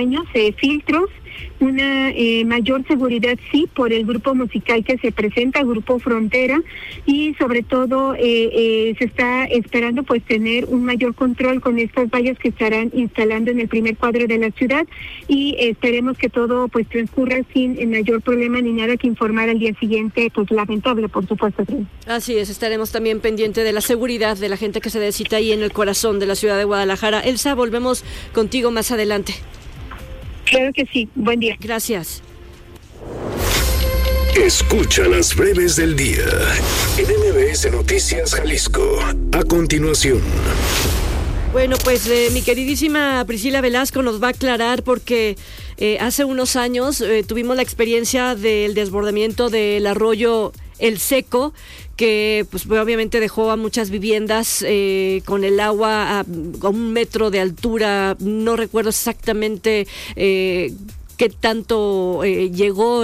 baños, filtros, una mayor seguridad, sí, por el grupo musical que se presenta, Grupo Frontera, y sobre todo se está esperando pues tener un mayor control con estas vallas que estarán instalando en el primer cuadro de la ciudad, y esperemos que todo pues transcurra sin mayor problema ni nada que informar al día siguiente, pues lamentable, por supuesto. Así es, estaremos también pendiente de la seguridad de la gente que se cita ahí en el corazón de la ciudad de Guadalajara. Elsa, volvemos contigo más adelante. Claro que sí, buen día. Gracias. Escucha las breves del día en MBS Noticias Jalisco. A continuación. Bueno, pues mi queridísima Priscila Velasco nos va a aclarar porque hace unos años tuvimos la experiencia del desbordamiento del arroyo El Seco, que pues obviamente dejó a muchas viviendas con el agua a 1 metro de altura. No recuerdo exactamente qué tanto llegó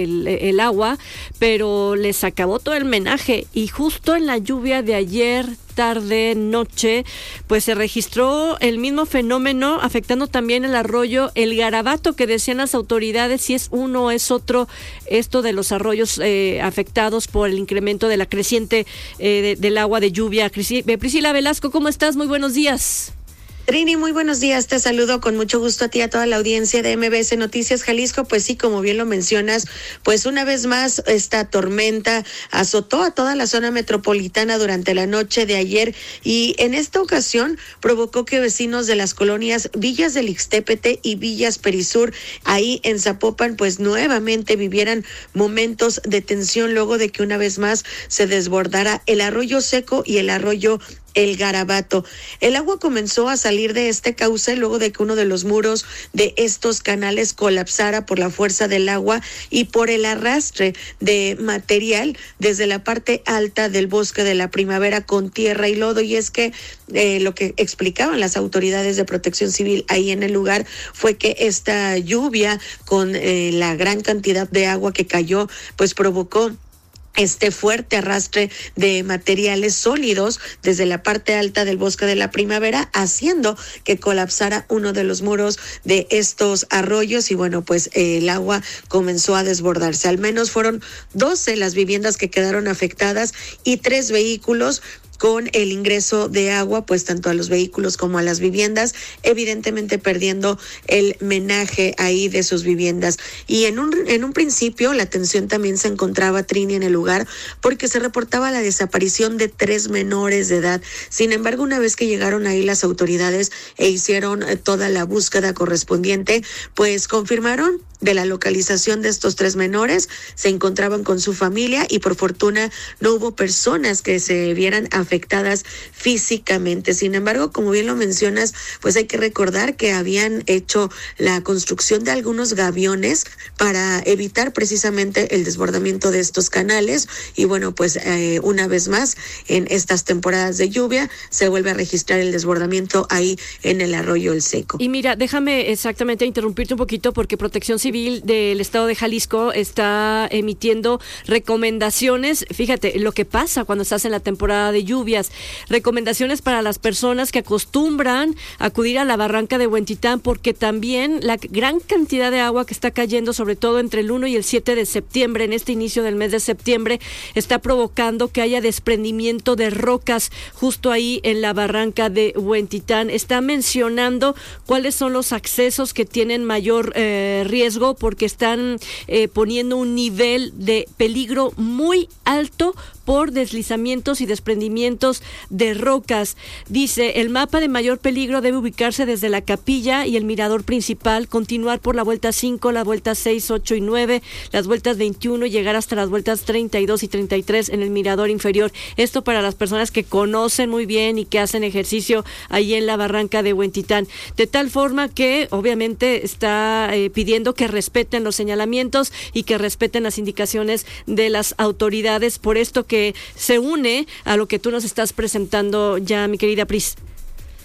el agua, pero les acabó todo el menaje, y justo en la lluvia de ayer tarde, noche, pues se registró el mismo fenómeno afectando también el arroyo El Garabato, que decían las autoridades si es uno o es otro esto de los arroyos afectados por el incremento de la creciente del agua de lluvia. Priscila Velasco, ¿cómo estás? Muy buenos días. Trini, muy buenos días, te saludo con mucho gusto a ti y a toda la audiencia de MBS Noticias Jalisco. Pues sí, como bien lo mencionas, pues una vez más esta tormenta azotó a toda la zona metropolitana durante la noche de ayer, y en esta ocasión provocó que vecinos de las colonias Villas del Ixtépete y Villas Perisur, ahí en Zapopan, pues nuevamente vivieran momentos de tensión luego de que una vez más se desbordara el arroyo Seco y el arroyo El Garabato. El agua comenzó a salir de este cauce luego de que uno de los muros de estos canales colapsara por la fuerza del agua y por el arrastre de material desde la parte alta del Bosque de la Primavera con tierra y lodo. Y es que lo que explicaban las autoridades de Protección Civil ahí en el lugar fue que esta lluvia con la gran cantidad de agua que cayó, pues provocó este fuerte arrastre de materiales sólidos desde la parte alta del Bosque de la Primavera, haciendo que colapsara uno de los muros de estos arroyos, y bueno, pues el agua comenzó a desbordarse. Al menos fueron 12 las viviendas que quedaron afectadas y 3 vehículos con el ingreso de agua, pues tanto a los vehículos como a las viviendas, evidentemente perdiendo el menaje ahí de sus viviendas. Y en un principio la atención también se encontraba, Trini, en el lugar, porque se reportaba la desaparición de 3 menores de edad. Sin embargo, una vez que llegaron ahí las autoridades e hicieron toda la búsqueda correspondiente, pues confirmaron de la localización de estos 3 menores, se encontraban con su familia y por fortuna no hubo personas que se vieran afectadas físicamente. Sin embargo, como bien lo mencionas, pues hay que recordar que habían hecho la construcción de algunos gaviones para evitar precisamente el desbordamiento de estos canales, y bueno, pues una vez más en estas temporadas de lluvia se vuelve a registrar el desbordamiento ahí en el arroyo El Seco. Y mira, déjame exactamente interrumpirte un poquito, porque Protección Civil del Estado de Jalisco está emitiendo recomendaciones. Fíjate lo que pasa cuando estás en la temporada de lluvias. Recomendaciones para las personas que acostumbran acudir a la barranca de Huentitán, porque también la gran cantidad de agua que está cayendo, sobre todo entre el 1 y el 7 de septiembre, en este inicio del mes de septiembre, está provocando que haya desprendimiento de rocas justo ahí en la barranca de Huentitán. Está mencionando cuáles son los accesos que tienen mayor riesgo, porque están poniendo un nivel de peligro muy alto por deslizamientos y desprendimientos de rocas. Dice, el mapa de mayor peligro debe ubicarse desde la capilla y el mirador principal, continuar por la vuelta 5, la vuelta 6, 8 y 9, las vueltas 21 y llegar hasta las vueltas 32 y 33 en el mirador inferior. Esto para las personas que conocen muy bien y que hacen ejercicio ahí en la barranca de Huentitán. De tal forma que obviamente está pidiendo que respeten los señalamientos y que respeten las indicaciones de las autoridades. Por esto que se une a lo que tú nos estás presentando ya, mi querida Pris.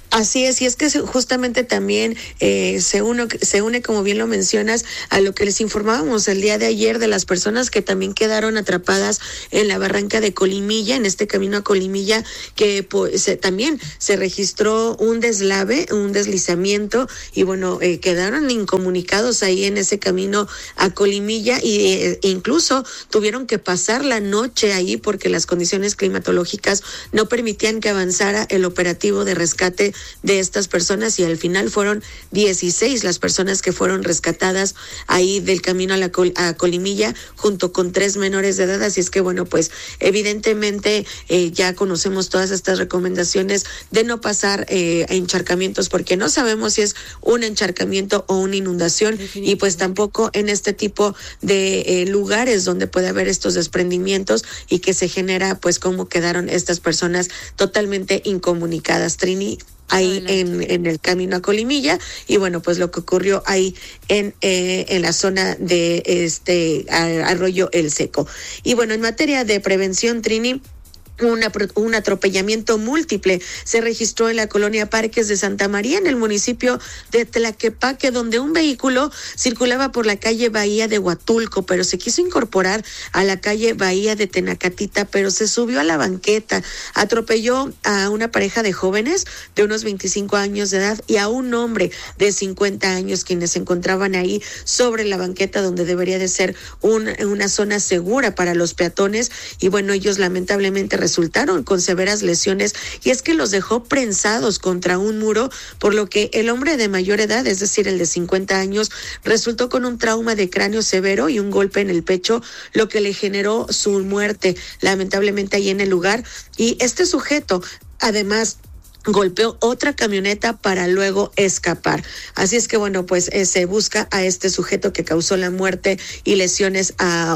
Así es, y es que justamente también se une, como bien lo mencionas, a lo que les informábamos el día de ayer de las personas que también quedaron atrapadas en la barranca de Colimilla, en este camino a Colimilla, que también se registró un deslave, un deslizamiento, y bueno, quedaron incomunicados ahí en ese camino a Colimilla, y incluso tuvieron que pasar la noche ahí porque las condiciones climatológicas no permitían que avanzara el operativo de rescate de estas personas, y al final fueron 16 las personas que fueron rescatadas ahí del camino a Colimilla, junto con 3 menores de edad. Así es que bueno, pues evidentemente ya conocemos todas estas recomendaciones de no pasar a encharcamientos, porque no sabemos si es un encharcamiento o una inundación, y pues tampoco en este tipo de lugares donde puede haber estos desprendimientos y que se genera pues cómo quedaron estas personas totalmente incomunicadas, Trini, ahí en el camino a Colimilla. Y bueno, pues lo que ocurrió ahí en la zona de Arroyo El Seco. Y bueno, en materia de prevención, Trini, un atropellamiento múltiple se registró en la colonia Parques de Santa María, en el municipio de Tlaquepaque, donde un vehículo circulaba por la calle Bahía de Huatulco, pero se quiso incorporar a la calle Bahía de Tenacatita, pero se subió a la banqueta, atropelló a una pareja de jóvenes de unos 25 años de edad y a un hombre de 50 años, quienes se encontraban ahí sobre la banqueta, donde debería de ser una zona segura para los peatones. Y bueno, ellos lamentablemente resultaron con severas lesiones, y es que los dejó prensados contra un muro, por lo que el hombre de mayor edad, es decir, el de 50 años, resultó con un trauma de cráneo severo y un golpe en el pecho, lo que le generó su muerte, lamentablemente, ahí en el lugar. Y este sujeto, además, golpeó otra camioneta para luego escapar. Así es que bueno, pues se busca a este sujeto que causó la muerte y lesiones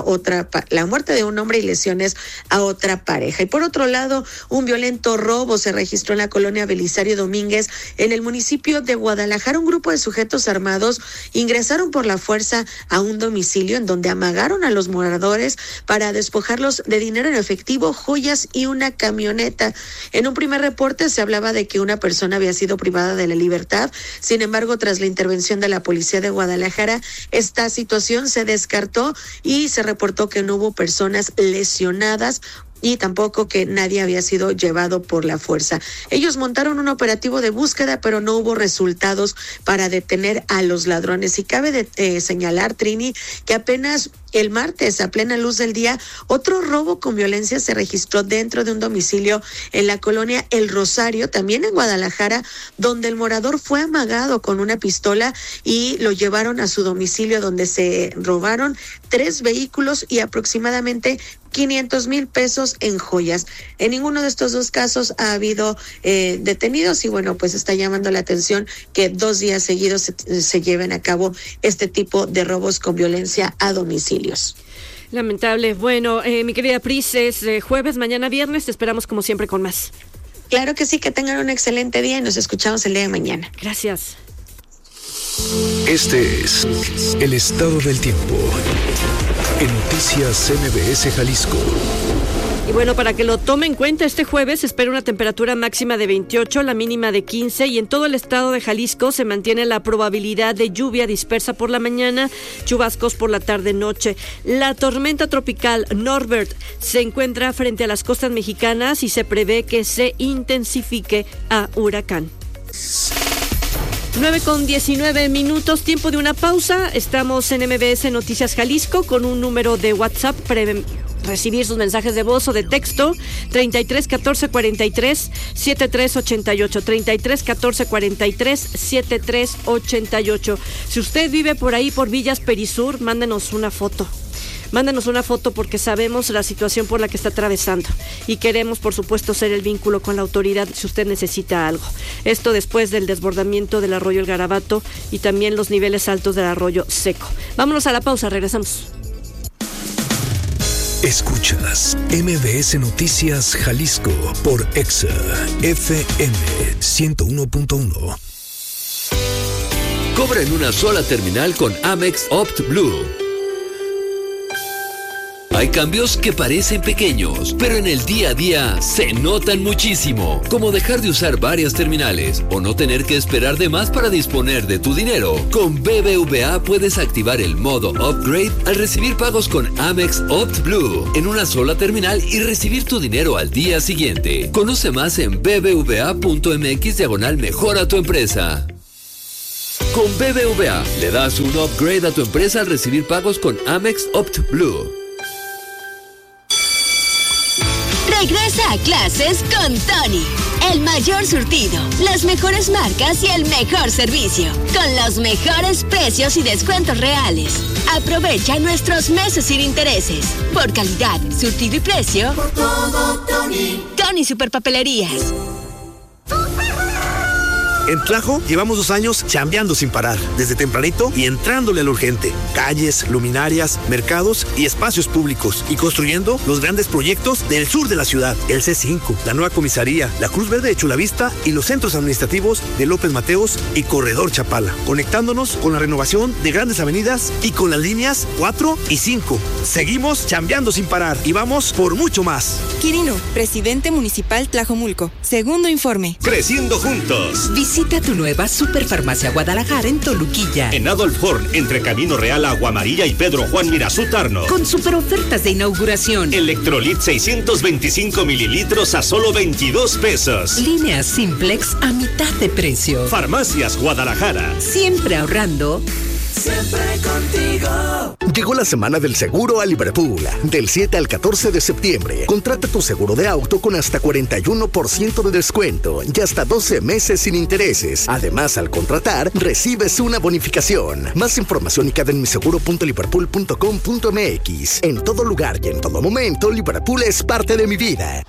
la muerte de un hombre y lesiones a otra pareja. Y por otro lado, un violento robo se registró en la colonia Belisario Domínguez, en el municipio de Guadalajara. Un grupo de sujetos armados ingresaron por la fuerza a un domicilio en donde amagaron a los moradores para despojarlos de dinero en efectivo, joyas y una camioneta. En un primer reporte se hablaba de que una persona había sido privada de la libertad. Sin embargo, tras la intervención de la policía de Guadalajara, esta situación se descartó y se reportó que no hubo personas lesionadas y tampoco que nadie había sido llevado por la fuerza. Ellos montaron un operativo de búsqueda, pero no hubo resultados para detener a los ladrones. Y cabe señalar, Trini, que apenas el martes, a plena luz del día, otro robo con violencia se registró dentro de un domicilio en la colonia El Rosario, también en Guadalajara, donde el morador fue amagado con una pistola y lo llevaron a su domicilio, donde se robaron 3 vehículos y aproximadamente 500,000 pesos en joyas. En ninguno de estos 2 casos ha habido detenidos, y bueno, pues está llamando la atención que 2 días seguidos se lleven a cabo este tipo de robos con violencia a domicilios. Lamentable. Bueno, mi querida Pris, es jueves, mañana viernes, te esperamos como siempre con más. Claro que sí, que tengan un excelente día y nos escuchamos el día de mañana. Gracias. Este es el estado del tiempo en Noticias MBS Jalisco. Y bueno, para que lo tome en cuenta, este jueves se espera una temperatura máxima de 28, la mínima de 15, y en todo el estado de Jalisco se mantiene la probabilidad de lluvia dispersa por la mañana, chubascos por la tarde-noche. La tormenta tropical Norbert se encuentra frente a las costas mexicanas y se prevé que se intensifique a huracán. 9:19, tiempo de una pausa. Estamos en MBS Noticias Jalisco con un número de WhatsApp para recibir sus mensajes de voz o de texto, 33 14 43 73 88, 33 14 43 73 88. Si usted vive por ahí por Villas Perisur, mándenos una foto. Mándanos una foto porque sabemos la situación por la que está atravesando y queremos, por supuesto, ser el vínculo con la autoridad si usted necesita algo. Esto después del desbordamiento del arroyo El Garabato y también los niveles altos del arroyo Seco. Vámonos a la pausa, regresamos. Escuchas MBS Noticias Jalisco por Exa FM 101.1. Cobra en una sola terminal con Amex Opt Blue. Hay cambios que parecen pequeños, pero en el día a día se notan muchísimo, como dejar de usar varias terminales o no tener que esperar de más para disponer de tu dinero. Con BBVA puedes activar el modo Upgrade al recibir pagos con Amex Opt Blue en una sola terminal y recibir tu dinero al día siguiente. Conoce más en bbva.mx/mejora tu empresa. Con BBVA le das un upgrade a tu empresa al recibir pagos con Amex Opt Blue. Regresa a clases con Tony. El mayor surtido, las mejores marcas y el mejor servicio. Con los mejores precios y descuentos reales. Aprovecha nuestros meses sin intereses. Por calidad, surtido y precio. Por todo, Tony. Tony Superpapelerías. En Tlajo llevamos 2 años chambeando sin parar, desde tempranito y entrándole a lo urgente. Calles, luminarias, mercados y espacios públicos, y construyendo los grandes proyectos del sur de la ciudad. El C5, la nueva comisaría, la Cruz Verde de Chulavista y los centros administrativos de López Mateos y Corredor Chapala, conectándonos con la renovación de grandes avenidas y con las líneas 4 y 5. Seguimos chambeando sin parar y vamos por mucho más. Quirino, presidente municipal Tlajomulco. Segundo informe. Creciendo juntos. Visita tu nueva Superfarmacia Guadalajara en Toluquilla. En Adolf Horn, entre Camino Real, Agua Amarilla y Pedro Juan Mirazú Tarno. Con super ofertas de inauguración. Electrolit 625 mililitros a solo 22 pesos. Líneas Simplex a mitad de precio. Farmacias Guadalajara. Siempre ahorrando. Siempre contigo. Llegó la semana del seguro a Liverpool. Del 7 al 14 de septiembre. Contrata tu seguro de auto con hasta 41% de descuento y hasta 12 meses sin intereses. Además, al contratar, recibes una bonificación. Más información y en miseguro.liverpool.com.mx. En todo lugar y en todo momento, Liverpool es parte de mi vida.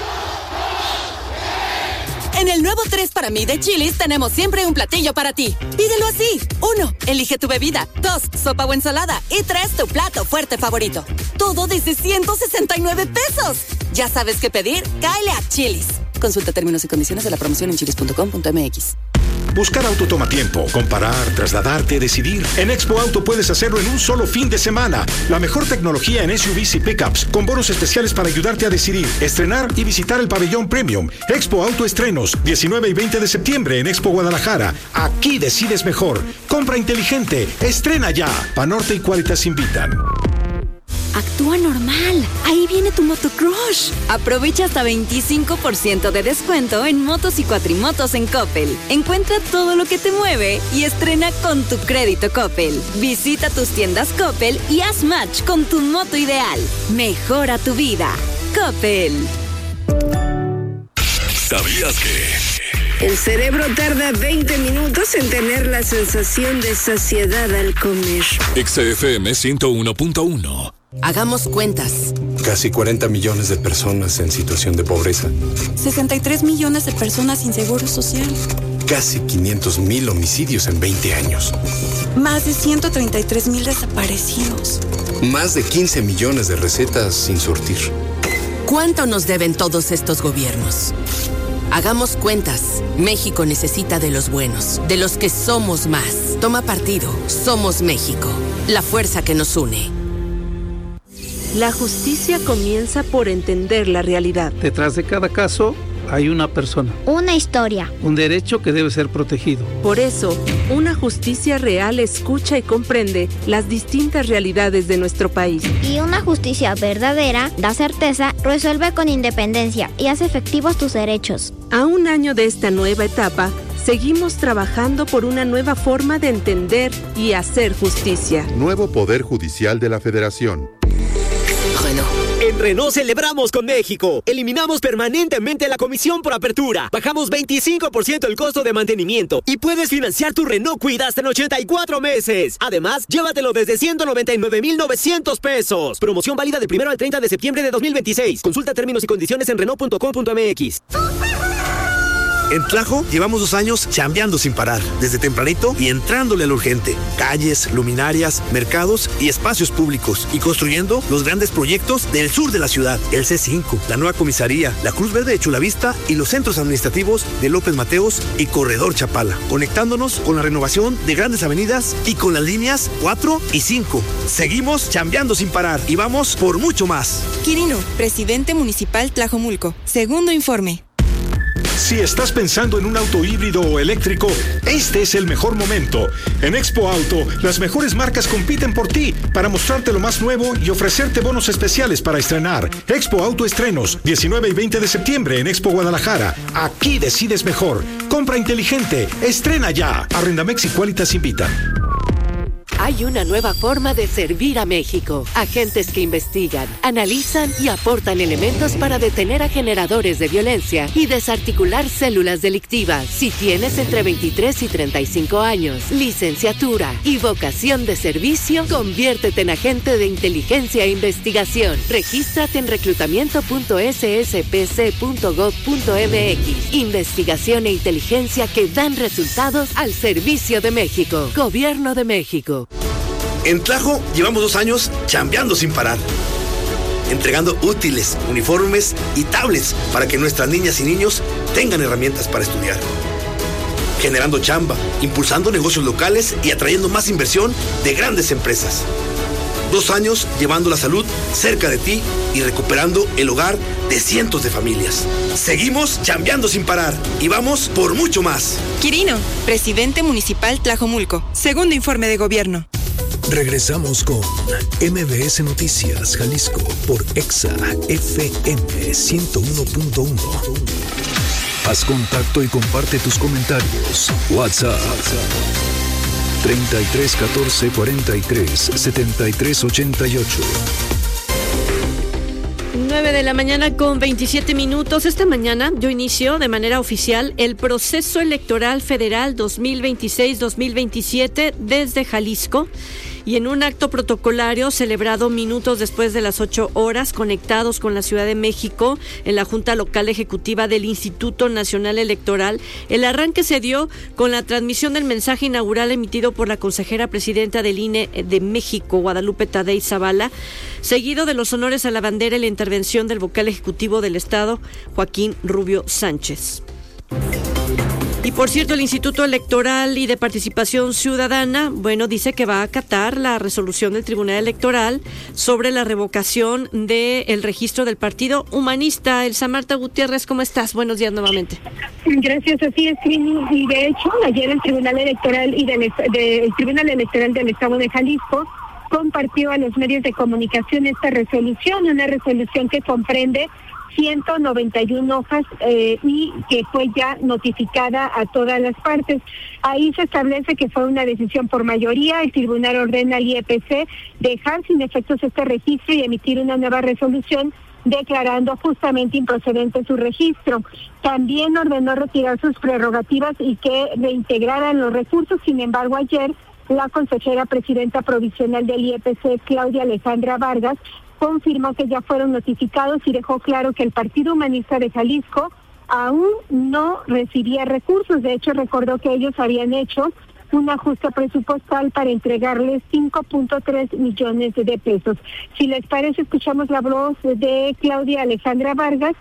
En el nuevo 3 para mí de Chili's tenemos siempre un platillo para ti. Pídelo así. 1. Elige tu bebida. 2. Sopa o ensalada. Y 3. Tu plato fuerte favorito. Todo desde 169 pesos. ¿Ya sabes qué pedir? Cáele a Chili's. Consulta términos y condiciones de la promoción en chilis.com.mx. Buscar auto toma tiempo. Comparar, trasladarte, decidir. En Expo Auto puedes hacerlo en un solo fin de semana. La mejor tecnología en SUVs y pickups, con bonos especiales para ayudarte a decidir, estrenar y visitar el pabellón Premium. Expo Auto Estrenos, 19 y 20 de septiembre en Expo Guadalajara. Aquí decides mejor. Compra inteligente. Estrena ya. Banorte y Qualitas invitan. Actúa normal. Ahí viene tu motocrush. Aprovecha hasta 25% de descuento en motos y cuatrimotos en Coppel. Encuentra todo lo que te mueve y estrena con tu crédito Coppel. Visita tus tiendas Coppel y haz match con tu moto ideal. Mejora tu vida. Coppel. ¿Sabías que? El cerebro tarda 20 minutos en tener la sensación de saciedad al comer. XFM 101.1. Hagamos cuentas. Casi 40 millones de personas en situación de pobreza. 63 millones de personas sin seguro social. Casi 500,000 homicidios en 20 años. Más de 133,000 desaparecidos. Más de 15 millones de recetas sin surtir. ¿Cuánto nos deben todos estos gobiernos? Hagamos cuentas. México necesita de los buenos, de los que somos más. Toma partido. Somos México. La fuerza que nos une. La justicia comienza por entender la realidad. Detrás de cada caso hay una persona. Una historia. Un derecho que debe ser protegido. Por eso, una justicia real escucha y comprende las distintas realidades de nuestro país. Y una justicia verdadera da certeza, resuelve con independencia y hace efectivos tus derechos. A un año de esta nueva etapa, seguimos trabajando por una nueva forma de entender y hacer justicia. Nuevo Poder Judicial de la Federación. En Renault celebramos con México. Eliminamos permanentemente la comisión por apertura. Bajamos 25% el costo de mantenimiento. Y puedes financiar tu Renault Kwid hasta en 84 meses. Además, llévatelo desde 199,900 pesos. Promoción válida del 1 al 30 de septiembre de 2026. Consulta términos y condiciones en Renault.com.mx. En Tlajo llevamos 2 años chambeando sin parar, desde tempranito y entrándole a lo urgente. Calles, luminarias, mercados y espacios públicos, y construyendo los grandes proyectos del sur de la ciudad. El C5, la nueva comisaría, la Cruz Verde de Chulavista y los centros administrativos de López Mateos y Corredor Chapala, conectándonos con la renovación de grandes avenidas y con las líneas 4 y 5. Seguimos chambeando sin parar y vamos por mucho más. Quirino, presidente municipal Tlajomulco. Segundo informe. Si estás pensando en un auto híbrido o eléctrico, este es el mejor momento. En Expo Auto, las mejores marcas compiten por ti para mostrarte lo más nuevo y ofrecerte bonos especiales para estrenar. Expo Auto Estrenos, 19 y 20 de septiembre en Expo Guadalajara. Aquí decides mejor. Compra inteligente. Estrena ya. Arrendamex y Qualitas invitan. Hay una nueva forma de servir a México. Agentes que investigan, analizan y aportan elementos para detener a generadores de violencia y desarticular células delictivas. Si tienes entre 23 y 35 años, licenciatura y vocación de servicio, conviértete en agente de inteligencia e investigación. Regístrate en reclutamiento.sspc.gov.mx. Investigación e inteligencia que dan resultados al servicio de México. Gobierno de México. En Tlajo llevamos 2 años chambeando sin parar, entregando útiles, uniformes y tablets para que nuestras niñas y niños tengan herramientas para estudiar, generando chamba, impulsando negocios locales y atrayendo más inversión de grandes empresas. 2 años llevando la salud cerca de ti y recuperando el hogar de cientos de familias. Seguimos chambeando sin parar y vamos por mucho más. Quirino, presidente municipal Tlajomulco. Segundo informe de gobierno. Regresamos con MBS Noticias Jalisco por Exa FM 101.1. Haz contacto y comparte tus comentarios. WhatsApp 33 14 43 73 88. 9 de la mañana con 27 minutos. Esta mañana yo inicio de manera oficial el proceso electoral federal 2026-2027 desde Jalisco. Y en un acto protocolario celebrado minutos después de las 8 horas, conectados con la Ciudad de México, en la Junta Local Ejecutiva del Instituto Nacional Electoral, el arranque se dio con la transmisión del mensaje inaugural emitido por la consejera presidenta del INE de México, Guadalupe Tadei Zavala, seguido de los honores a la bandera y la intervención del vocal ejecutivo del Estado, Joaquín Rubio Sánchez. Y por cierto, el Instituto Electoral y de Participación Ciudadana, dice que va a acatar la resolución del Tribunal Electoral sobre la revocación del registro del Partido Humanista. Elsa Marta Gutiérrez, ¿cómo estás? Buenos días nuevamente. Gracias, así es, y de hecho, ayer el Tribunal Electoral el Tribunal Electoral del Estado de Jalisco compartió a los medios de comunicación esta resolución, una resolución que comprende 191 hojas y que fue ya notificada a todas las partes. Ahí se establece que fue una decisión por mayoría. El tribunal ordena al IEPC dejar sin efectos este registro y emitir una nueva resolución declarando justamente improcedente su registro. También ordenó retirar sus prerrogativas y que reintegraran los recursos. Sin embargo, ayer la consejera presidenta provisional del IEPC, Claudia Alejandra Vargas, confirmó que ya fueron notificados y dejó claro que el Partido Humanista de Jalisco aún no recibía recursos. De hecho, recordó que ellos habían hecho un ajuste presupuestal para entregarles 5.3 millones de pesos. Si les parece, escuchamos la voz de Claudia Alejandra Vargas,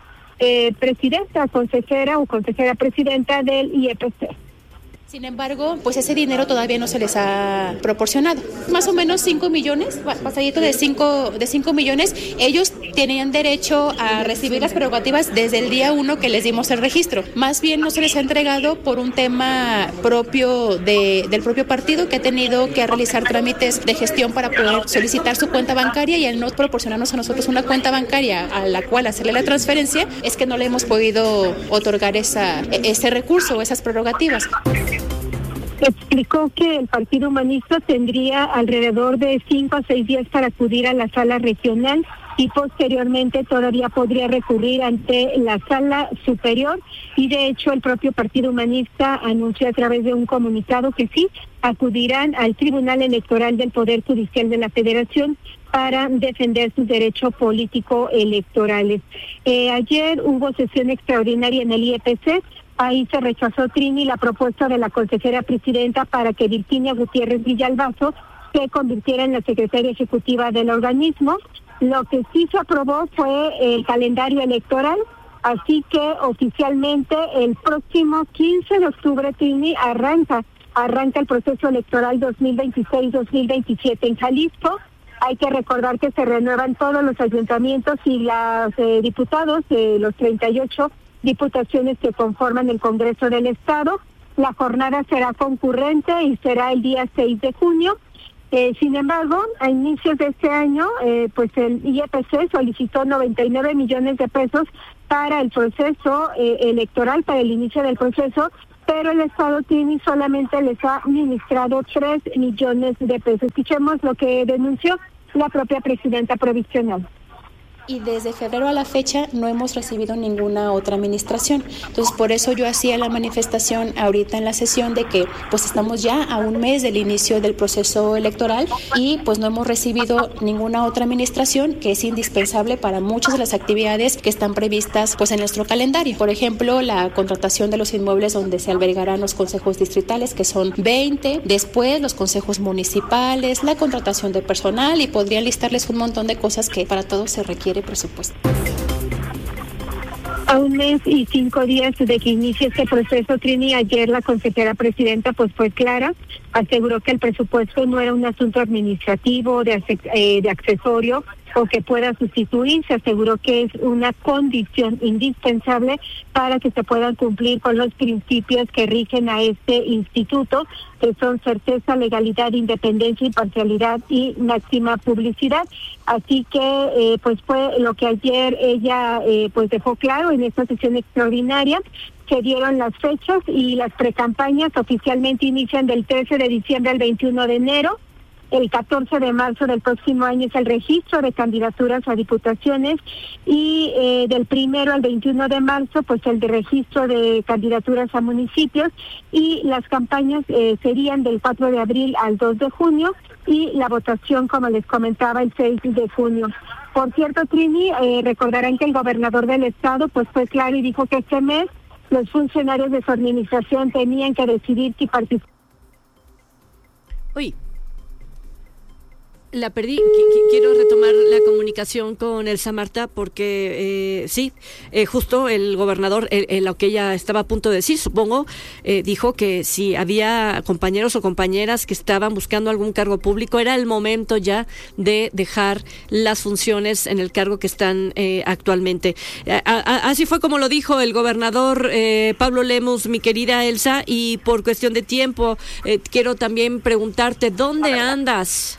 consejera presidenta del IEPC. Sin embargo, pues ese dinero todavía no se les ha proporcionado. Más o menos 5 millones, pasadito de 5 millones. Ellos tenían derecho a recibir las prerrogativas desde el día 1 que les dimos el registro. Más bien no se les ha entregado por un tema propio del propio partido, que ha tenido que realizar trámites de gestión para poder solicitar su cuenta bancaria, y al no proporcionarnos a nosotros una cuenta bancaria a la cual hacerle la transferencia, es que no le hemos podido otorgar ese recurso o esas prerrogativas. Explicó que el Partido Humanista tendría alrededor de 5 a 6 días para acudir a la sala regional y posteriormente todavía podría recurrir ante la sala superior, y de hecho el propio Partido Humanista anunció a través de un comunicado que sí acudirán al Tribunal Electoral del Poder Judicial de la Federación para defender sus derechos político-electorales. Ayer hubo sesión extraordinaria en el IEPC Ahí se rechazó, Trini, la propuesta de la consejera presidenta para que Virginia Gutiérrez Villalbazo se convirtiera en la secretaria ejecutiva del organismo. Lo que sí se aprobó fue el calendario electoral, así que oficialmente el próximo 15 de octubre, Trini, arranca el proceso electoral 2026-2027 en Jalisco. Hay que recordar que se renuevan todos los ayuntamientos y los diputados de los 38 diputaciones que conforman el Congreso del Estado. La jornada será concurrente y será el día 6 de junio. Sin embargo, a inicios de este año, pues el IEPC solicitó 99 millones de pesos para el proceso electoral, para el inicio del proceso, pero el Estado Trini solamente les ha administrado 3 millones de pesos. Escuchemos lo que denunció la propia presidenta provisional. Y desde febrero a la fecha no hemos recibido ninguna otra administración. Entonces, por eso yo hacía la manifestación ahorita en la sesión de que pues estamos ya a un mes del inicio del proceso electoral y pues no hemos recibido ninguna otra administración, que es indispensable para muchas de las actividades que están previstas pues en nuestro calendario. Por ejemplo, la contratación de los inmuebles donde se albergarán los consejos distritales, que son 20, después los consejos municipales, la contratación de personal, y podría listarles un montón de cosas que para todos se requiere presupuesto. A un mes y 5 días de que inicie este proceso, Trini, ayer la consejera presidenta pues fue clara, aseguró que el presupuesto no era un asunto administrativo de accesorio o que pueda sustituirse. Aseguró que es una condición indispensable para que se puedan cumplir con los principios que rigen a este instituto, que son certeza, legalidad, independencia, imparcialidad y máxima publicidad. Así que pues fue lo que ayer ella pues dejó claro en esta sesión extraordinaria. Se dieron las fechas y las precampañas oficialmente inician del 13 de diciembre al 21 de enero. El 14 de marzo del próximo año es el registro de candidaturas a diputaciones y del 1 al 21 de marzo pues el de registro de candidaturas a municipios, y las campañas serían del 4 de abril al 2 de junio y la votación, como les comentaba, el 6 de junio. Por cierto, Trini, recordarán que el gobernador del estado pues fue claro y dijo que este mes los funcionarios de su administración tenían que decidir si participaban. Uy, la perdí. Quiero retomar la comunicación con Elsa Marta porque justo el gobernador, lo que ella estaba a punto de decir, supongo, dijo que si había compañeros o compañeras que estaban buscando algún cargo público, era el momento ya de dejar las funciones en el cargo que están actualmente. Así fue como lo dijo el gobernador Pablo Lemus, mi querida Elsa, y por cuestión de tiempo quiero también preguntarte, ¿dónde andas?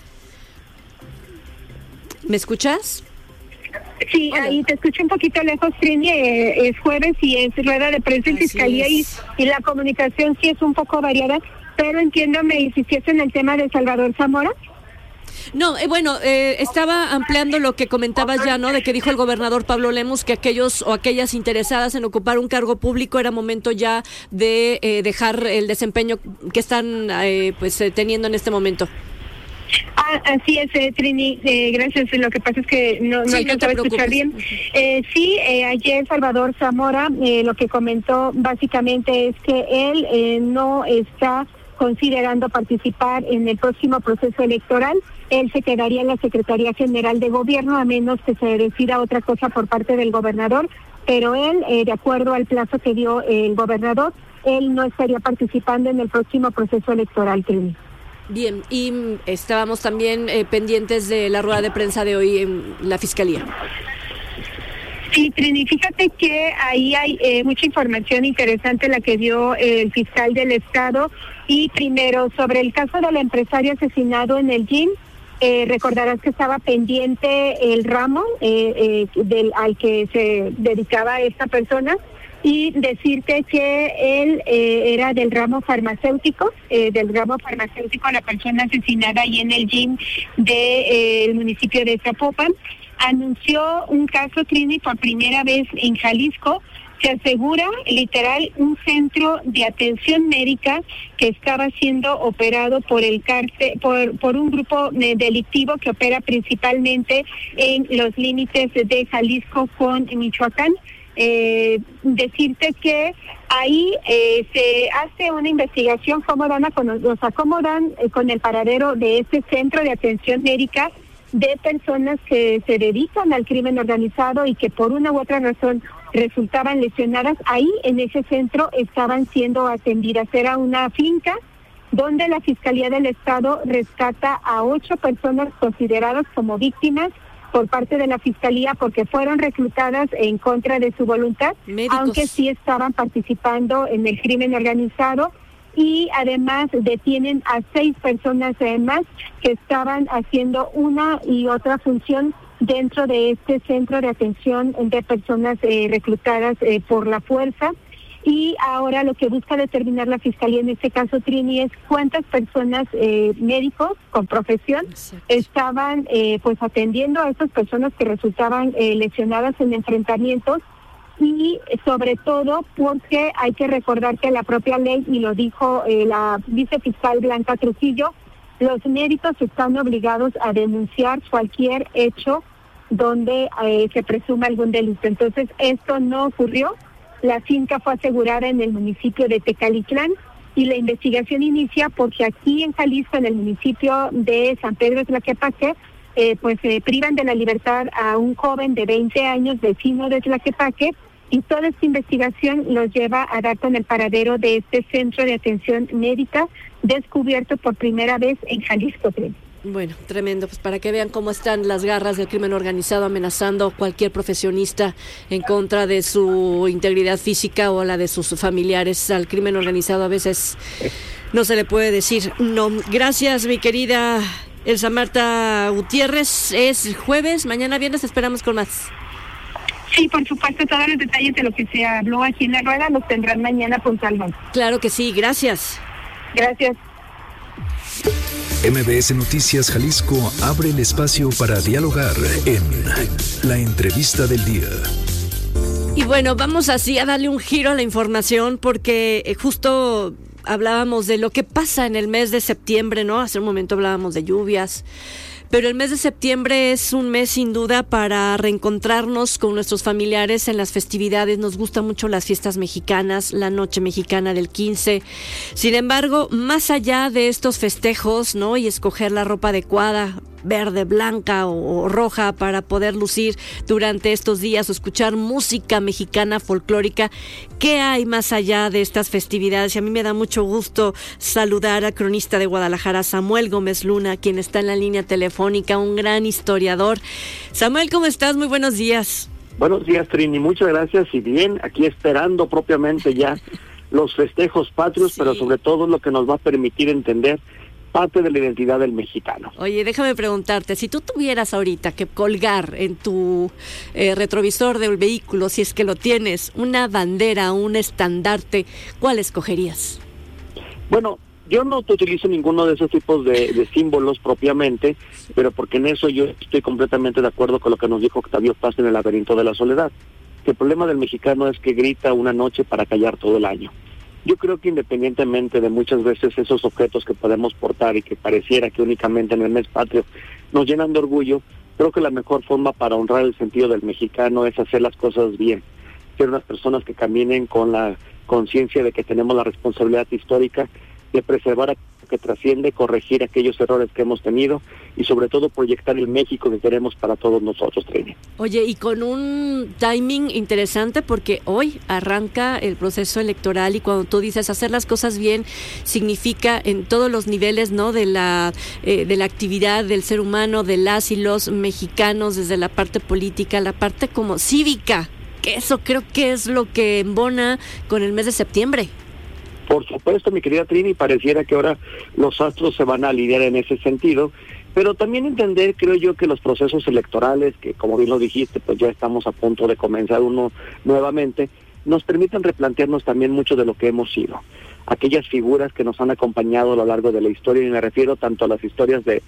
¿Me escuchas? Sí, hola. Ahí te escucho un poquito lejos, Trini. Es jueves y es rueda de prensa en Fiscalía y la comunicación sí es un poco variada, pero entiendo, me insististe en el tema de Salvador Zamora. No, estaba ampliando lo que comentabas ya, ¿no? De que dijo el gobernador Pablo Lemus que aquellos o aquellas interesadas en ocupar un cargo público era momento ya de dejar el desempeño que están teniendo en este momento. Así es, Trini, gracias. Lo que pasa es que no alcanzaba a escuchar bien. Ayer Salvador Zamora lo que comentó básicamente es que él no está considerando participar en el próximo proceso electoral. Él se quedaría en la Secretaría General de Gobierno a menos que se decida otra cosa por parte del gobernador, pero él, de acuerdo al plazo que dio el gobernador, él no estaría participando en el próximo proceso electoral, Trini. Bien, y estábamos también pendientes de la rueda de prensa de hoy en la Fiscalía. Sí, Trini, fíjate que ahí hay mucha información interesante la que dio el fiscal del Estado. Y primero, sobre el caso del empresario asesinado en el GIM, recordarás que estaba pendiente el ramo al que se dedicaba esta persona. Y decirte que él era del ramo farmacéutico, la persona asesinada ahí en el GIM del municipio de Zapopan. Anunció un caso, Trini, por primera vez en Jalisco. Se asegura, literal, un centro de atención médica que estaba siendo operado por el cártel, por un grupo delictivo que opera principalmente en los límites de Jalisco con Michoacán. decirte que ahí se hace una investigación cómo los acomodan con el paradero de este centro de atención médica de personas que se dedican al crimen organizado y que por una u otra razón resultaban lesionadas. Ahí en ese centro estaban siendo atendidas. Era una finca donde la Fiscalía del Estado rescata a 8 personas consideradas como víctimas por parte de la Fiscalía porque fueron reclutadas en contra de su voluntad, médicos, aunque sí estaban participando en el crimen organizado. Y además detienen a 6 personas más que estaban haciendo una y otra función dentro de este centro de atención de personas reclutadas por la fuerza. Y ahora lo que busca determinar la Fiscalía en este caso, Trini, es cuántas personas médicos con profesión estaban pues atendiendo a estas personas que resultaban lesionadas en enfrentamientos. Y sobre todo porque hay que recordar que la propia ley, y lo dijo la vicefiscal Blanca Trujillo, los médicos están obligados a denunciar cualquier hecho donde se presuma algún delito. Entonces, esto no ocurrió. La finca fue asegurada en el municipio de Tecalitlán y la investigación inicia porque aquí en Jalisco, en el municipio de San Pedro Tlaquepaque, pues privan de la libertad a un joven de 20 años, vecino de Tlaquepaque, y toda esta investigación los lleva a dar con el paradero de este centro de atención médica descubierto por primera vez en Jalisco. Bueno, tremendo, pues para que vean cómo están las garras del crimen organizado amenazando a cualquier profesionista en contra de su integridad física o la de sus familiares. Al crimen organizado a veces no se le puede decir no. Gracias, mi querida Elsa Marta Gutiérrez. Es jueves, mañana viernes esperamos con más. Sí, por supuesto, todos los detalles de lo que se habló aquí en la rueda los tendrán mañana puntualmente. Claro que sí, gracias. Gracias. MBS Noticias Jalisco abre el espacio para dialogar en La Entrevista del Día. Y bueno, vamos así a darle un giro a la información porque justo hablábamos de lo que pasa en el mes de septiembre, ¿no? Hace un momento hablábamos de lluvias. Pero el mes de septiembre es un mes sin duda para reencontrarnos con nuestros familiares en las festividades. Nos gustan mucho las fiestas mexicanas, la noche mexicana del 15. Sin embargo, más allá de estos festejos, ¿no? Y escoger la ropa adecuada, verde, blanca o roja para poder lucir durante estos días o escuchar música mexicana folclórica. ¿Qué hay más allá de estas festividades? Y a mí me da mucho gusto saludar al cronista de Guadalajara, Samuel Gómez Luna, quien está en la línea telefónica, un gran historiador. Samuel, ¿cómo estás? Muy buenos días. Buenos días, Trini. Muchas gracias. Y bien, aquí esperando propiamente ya los festejos patrios, sí, pero sobre todo lo que nos va a permitir entender parte de la identidad del mexicano. Oye, déjame preguntarte, si tú tuvieras ahorita que colgar en tu retrovisor del vehículo, si es que lo tienes, una bandera, un estandarte, ¿cuál escogerías? Bueno, yo no utilizo ninguno de esos tipos de símbolos propiamente, pero porque en eso yo estoy completamente de acuerdo con lo que nos dijo Octavio Paz en El laberinto de la soledad. Que el problema del mexicano es que grita una noche para callar todo el año. Yo creo que independientemente de muchas veces esos objetos que podemos portar y que pareciera que únicamente en el mes patrio nos llenan de orgullo, creo que la mejor forma para honrar el sentido del mexicano es hacer las cosas bien. Ser unas personas que caminen con la conciencia de que tenemos la responsabilidad histórica de preservar aquello que trasciende, corregir aquellos errores que hemos tenido y sobre todo proyectar el México que queremos para todos nosotros, Trini. Oye, y con un timing interesante porque hoy arranca el proceso electoral y cuando tú dices hacer las cosas bien significa en todos los niveles, ¿no? De la actividad del ser humano, de las y los mexicanos, desde la parte política, la parte como cívica, que eso creo que es lo que embona con el mes de septiembre. Por supuesto, mi querida Trini, pareciera que ahora los astros se van a alinear en ese sentido, pero también entender, creo yo, que los procesos electorales, que como bien lo dijiste, pues ya estamos a punto de comenzar uno nuevamente, nos permiten replantearnos también mucho de lo que hemos sido. Aquellas figuras que nos han acompañado a lo largo de la historia, y me refiero tanto a las historias de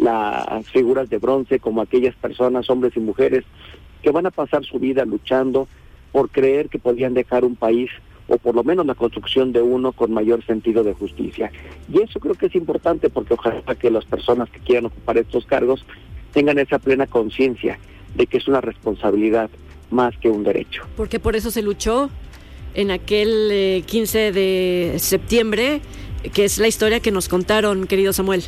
las figuras de bronce como a aquellas personas, hombres y mujeres, que van a pasar su vida luchando por creer que podían dejar un país o por lo menos la construcción de uno con mayor sentido de justicia. Y eso creo que es importante porque ojalá que las personas que quieran ocupar estos cargos tengan esa plena conciencia de que es una responsabilidad más que un derecho. Porque por eso se luchó en aquel 15 de septiembre, que es la historia que nos contaron, querido Samuel.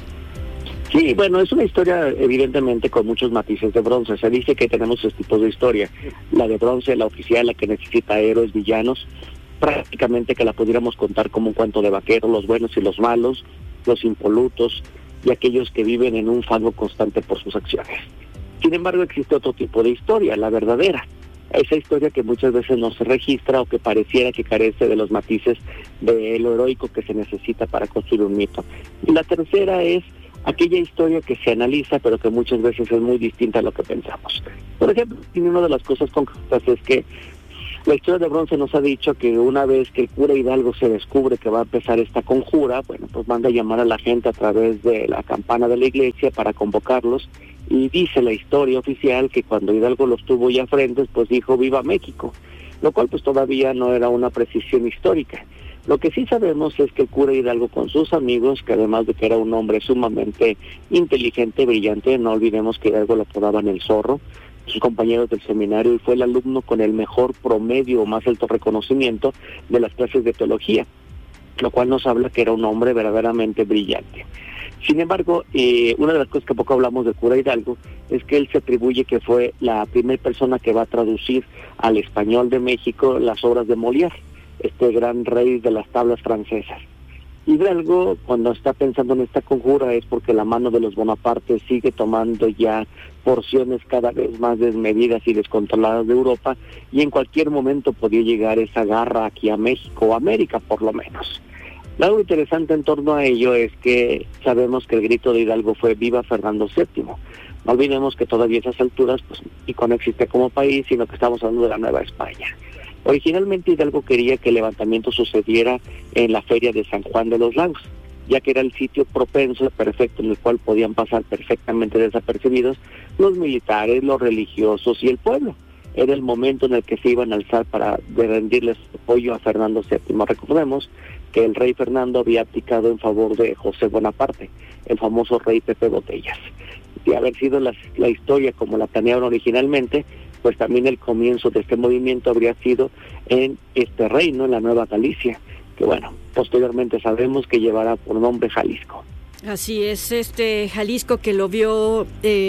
Sí, bueno, es una historia evidentemente con muchos matices de bronce. Se dice que tenemos dos tipos de historia. La de bronce, la oficial, la que necesita héroes, villanos, prácticamente que la pudiéramos contar como un cuento de vaquero, los buenos y los malos, los impolutos y aquellos que viven en un fango constante por sus acciones. Sin embargo, existe otro tipo de historia, la verdadera. Esa historia que muchas veces no se registra o que pareciera que carece de los matices de lo heroico que se necesita para construir un mito. Y la tercera es aquella historia que se analiza pero que muchas veces es muy distinta a lo que pensamos. Por ejemplo, una de las cosas concretas es que la historia de bronce nos ha dicho que una vez que el cura Hidalgo se descubre que va a empezar esta conjura, bueno, pues manda a llamar a la gente a través de la campana de la iglesia para convocarlos, y dice la historia oficial que cuando Hidalgo los tuvo ya frente, pues dijo ¡Viva México!, lo cual pues todavía no era una precisión histórica. Lo que sí sabemos es que el cura Hidalgo con sus amigos, que además de que era un hombre sumamente inteligente, brillante, no olvidemos que Hidalgo lo apodaban el Zorro, sus compañeros del seminario, y fue el alumno con el mejor promedio o más alto reconocimiento de las clases de teología, lo cual nos habla que era un hombre verdaderamente brillante. Sin embargo, una de las cosas que poco hablamos del cura Hidalgo es que él se atribuye que fue la primera persona que va a traducir al español de México las obras de Molière, este gran rey de las tablas francesas. Hidalgo, cuando está pensando en esta conjura, es porque la mano de los Bonaparte sigue tomando ya porciones cada vez más desmedidas y descontroladas de Europa, y en cualquier momento podía llegar esa garra aquí a México o América por lo menos. Algo interesante en torno a ello es que sabemos que el grito de Hidalgo fue ¡Viva Fernando VII! No olvidemos que todavía a esas alturas pues México no existe como país, sino que estamos hablando de la Nueva España. Originalmente Hidalgo quería que el levantamiento sucediera en la feria de San Juan de los Lagos, ya que era el sitio propenso, perfecto, en el cual podían pasar perfectamente desapercibidos los militares, los religiosos y el pueblo. Era el momento en el que se iban a alzar para rendirles apoyo a Fernando VII. Recordemos que el rey Fernando había abdicado en favor de José Bonaparte, el famoso rey Pepe Botellas. De haber sido la historia como la planearon originalmente, pues también el comienzo de este movimiento habría sido en este reino, en la Nueva Galicia, que bueno, posteriormente sabemos que llevará por nombre Jalisco. Así es, Jalisco que lo vio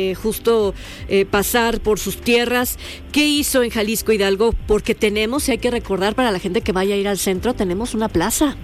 justo pasar por sus tierras. ¿Qué hizo en Jalisco Hidalgo? Porque tenemos, y hay que recordar para la gente que vaya a ir al centro, tenemos una plaza.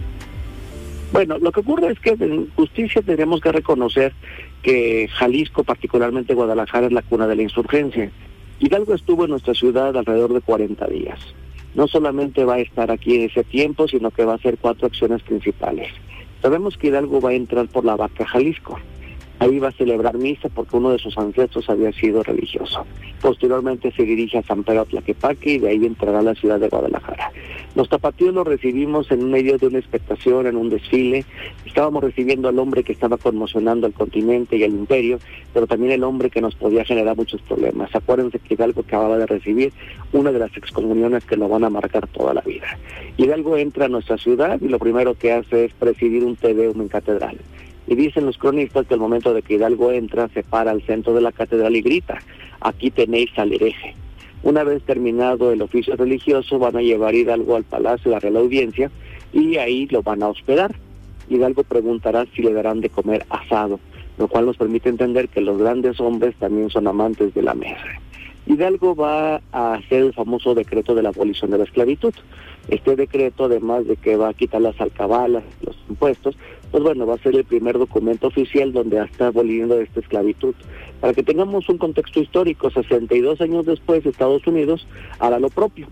Bueno, lo que ocurre es que en justicia tenemos que reconocer que Jalisco, particularmente Guadalajara, es la cuna de la insurgencia. Hidalgo estuvo en nuestra ciudad alrededor de 40 días. No solamente va a estar aquí en ese tiempo, sino que va a hacer 4 acciones principales. Sabemos que Hidalgo va a entrar por la Vaca Jalisco. Ahí va a celebrar misa porque uno de sus ancestros había sido religioso. Posteriormente se dirige a San Pedro Tlaquepaque y de ahí entrará a la ciudad de Guadalajara. Los tapatíos los recibimos en medio de una expectación, en un desfile. Estábamos recibiendo al hombre que estaba conmocionando al continente y al imperio, pero también el hombre que nos podía generar muchos problemas. Acuérdense que Hidalgo acababa de recibir una de las excomuniones que lo van a marcar toda la vida. Hidalgo entra a nuestra ciudad y lo primero que hace es presidir un Te Deum en catedral. Y dicen los cronistas que al momento de que Hidalgo entra, se para al centro de la catedral y grita: aquí tenéis al hereje. Una vez terminado el oficio religioso, van a llevar a Hidalgo al Palacio de la Real Audiencia y ahí lo van a hospedar. Hidalgo preguntará si le darán de comer asado, lo cual nos permite entender que los grandes hombres también son amantes de la mesa. Hidalgo va a hacer el famoso decreto de la abolición de la esclavitud. Este decreto, además de que va a quitar las alcabalas, los impuestos, pues bueno, va a ser el primer documento oficial donde está aboliendo esta esclavitud. Para que tengamos un contexto histórico, 62 años después, Estados Unidos hará lo propio.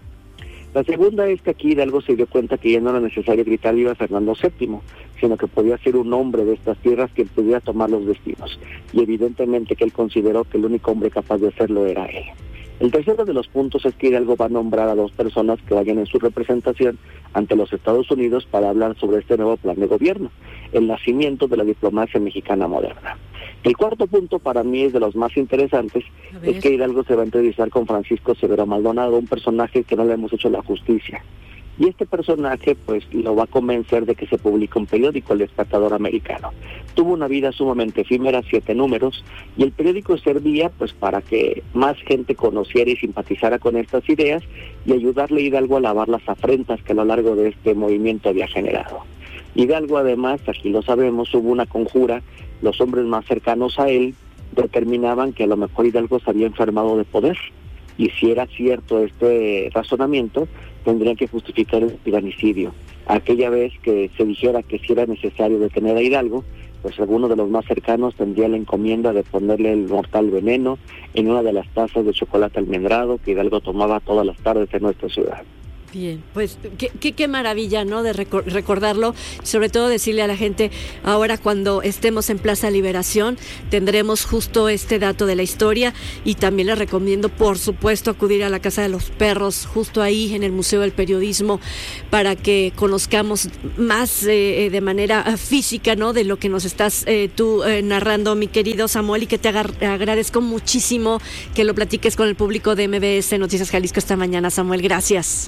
La segunda es que aquí Hidalgo se dio cuenta que ya no era necesario gritar viva Fernando VII, sino que podía ser un hombre de estas tierras quien pudiera tomar los destinos. Y evidentemente que él consideró que el único hombre capaz de hacerlo era él. El tercero de los puntos es que Hidalgo va a nombrar a 2 personas que vayan en su representación ante los Estados Unidos para hablar sobre este nuevo plan de gobierno, el nacimiento de la diplomacia mexicana moderna. El cuarto punto para mí es de los más interesantes, es que Hidalgo se va a entrevistar con Francisco Severo Maldonado, un personaje que no le hemos hecho la justicia. Y este personaje pues lo va a convencer de que se publique un periódico, El Espectador Americano. Tuvo una vida sumamente efímera, 7 números, y el periódico servía pues para que más gente conociera y simpatizara con estas ideas y ayudarle a Hidalgo a lavar las afrentas que a lo largo de este movimiento había generado. Hidalgo además, aquí lo sabemos, hubo una conjura, los hombres más cercanos a él determinaban que a lo mejor Hidalgo se había enfermado de poder, y si era cierto este razonamiento, tendrían que justificar el tiranicidio. Aquella vez que se dijera que si era necesario detener a Hidalgo, pues alguno de los más cercanos tendría la encomienda de ponerle el mortal veneno en una de las tazas de chocolate almendrado que Hidalgo tomaba todas las tardes en nuestra ciudad. Bien, pues qué maravilla, ¿no? De recordarlo, sobre todo decirle a la gente, ahora cuando estemos en Plaza Liberación, tendremos justo este dato de la historia, y también les recomiendo, por supuesto, acudir a la Casa de los Perros, justo ahí en el Museo del Periodismo, para que conozcamos más de manera física, ¿no? De lo que nos estás tú narrando, mi querido Samuel, y que te agradezco muchísimo que lo platiques con el público de MBS Noticias Jalisco esta mañana, Samuel, gracias.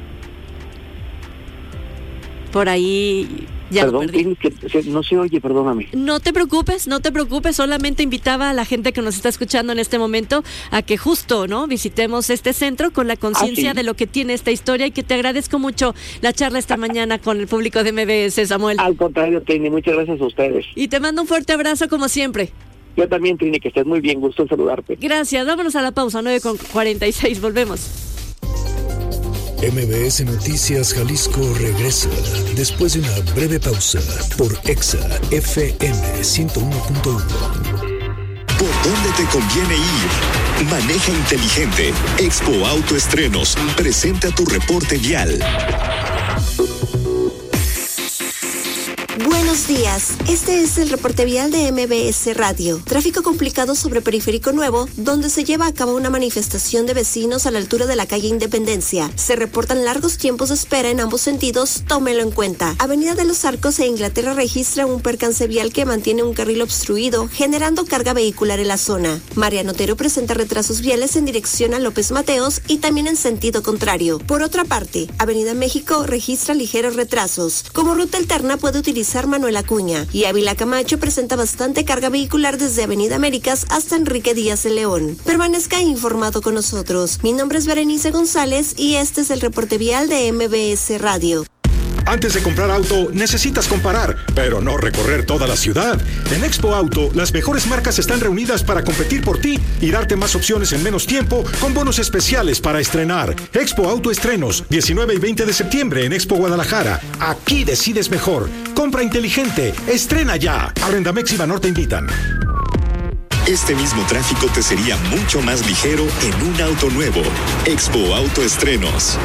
Por ahí ya perdón, lo perdí. No se oye, perdóname. No te preocupes, solamente invitaba a la gente que nos está escuchando en este momento a que justo, ¿no? Visitemos este centro con la conciencia de lo que tiene esta historia, y que te agradezco mucho la charla esta mañana con el público de MBS, Samuel. Al contrario, Trini, muchas gracias a ustedes. Y te mando un fuerte abrazo como siempre. Yo también, Trini, que estés muy bien, gusto en saludarte. Gracias, vámonos a la pausa, 9:46, volvemos. MBS Noticias Jalisco regresa después de una breve pausa por Exa FM 101.1. ¿Por dónde te conviene ir? Maneja inteligente. Expo Auto Estrenos presenta tu reporte vial. Buenos días, este es el reporte vial de MBS Radio. Tráfico complicado sobre Periférico Nuevo, donde se lleva a cabo una manifestación de vecinos a la altura de la calle Independencia. Se reportan largos tiempos de espera en ambos sentidos, tómelo en cuenta. Avenida de los Arcos e Inglaterra registra un percance vial que mantiene un carril obstruido, generando carga vehicular en la zona. Mariano Otero presenta retrasos viales en dirección a López Mateos y también en sentido contrario. Por otra parte, Avenida México registra ligeros retrasos. Como ruta alterna puede utilizar Manuel Acuña, y Ávila Camacho presenta bastante carga vehicular desde Avenida Américas hasta Enrique Díaz de León. Permanezca informado con nosotros. Mi nombre es Berenice González y este es el reporte vial de MBS Radio. Antes de comprar auto, necesitas comparar, pero no recorrer toda la ciudad. En Expo Auto, las mejores marcas están reunidas para competir por ti y darte más opciones en menos tiempo con bonos especiales para estrenar. Expo Auto Estrenos, 19 y 20 de septiembre en Expo Guadalajara. Aquí decides mejor. Compra inteligente. Estrena ya. Arrendamex y Banorte invitan. Este mismo tráfico te sería mucho más ligero en un auto nuevo. Expo Auto Estrenos.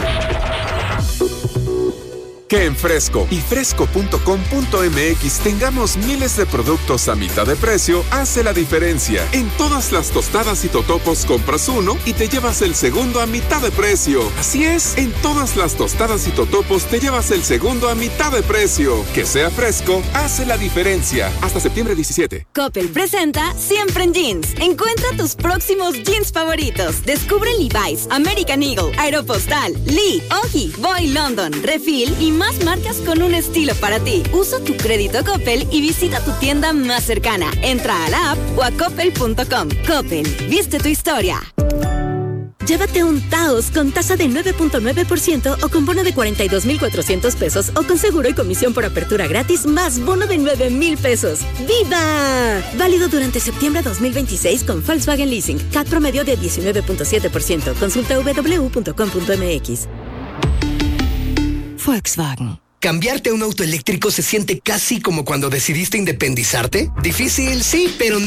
Que en Fresco y fresco.com.mx tengamos miles de productos a mitad de precio hace la diferencia. En todas las tostadas y totopos compras uno y te llevas el segundo a mitad de precio. Así es, en todas las tostadas y totopos te llevas el segundo a mitad de precio. Que sea Fresco hace la diferencia. Hasta septiembre 17. Coppel presenta Siempre en Jeans. Encuentra tus próximos jeans favoritos. Descubre Levi's, American Eagle, Aeropostal, Lee, Ogi, Boy London, Refill y más marcas con un estilo para ti. Usa tu crédito Coppel y visita tu tienda más cercana. Entra a la app o a coppel.com. Coppel, viste tu historia. Llévate un Taos con tasa de 9.9% o con bono de 42,400 pesos o con seguro y comisión por apertura gratis más bono de 9,000 pesos. ¡Viva! Válido durante septiembre 2026 con Volkswagen Leasing. CAT promedio de 19.7%. Consulta www.com.mx. Volkswagen. ¿Cambiarte a un auto eléctrico se siente casi como cuando decidiste independizarte? Difícil, sí, pero